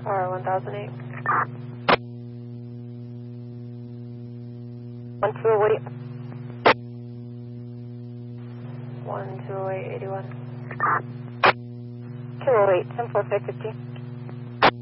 Power 1008. 1208. 1208, 81. Kilo 8, 10-4, 550.